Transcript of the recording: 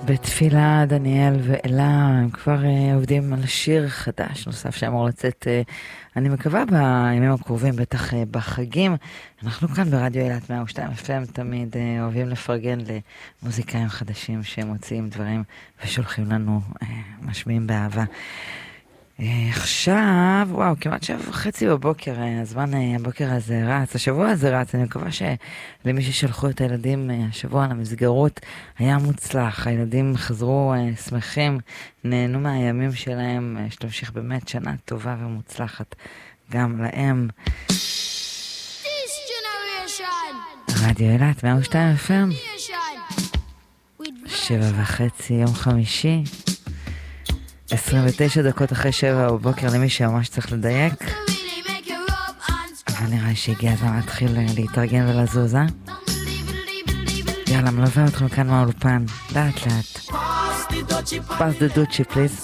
בתפילה, דניאל ואלה, הם כבר עובדים על שיר חדש נוסף שאמור לצאת, אני מקווה בימים הקרובים, בטח בחגים. אנחנו כאן ברדיו אילת 102 FM תמיד אוהבים לפרגן למוזיקאים חדשים שמוציאים דברים ושולחים לנו, משמיעים באהבה. עכשיו, וואו, כמעט 7:30 בבוקר, הזמן הבוקר הזה רץ, השבוע הזה רץ, אני מקווה שלמי ששלחו את הילדים השבוע למסגרות היה מוצלח, הילדים חזרו שמחים, נהנו מהימים שלהם, שתמשיך באמת שנה טובה ומוצלחת גם להם. רדיו אילת 102 FM, 7:30 יום חמישי, 29 דקות אחרי 7 בבוקר, למי שממש צריך לדייק. אבל נראה שהגיע הזמן להתחיל להתארגן ולזוז, יאללה, מלווה אתכם כאן מהאולפן, לאט לאט. Pass the Dutchie, please.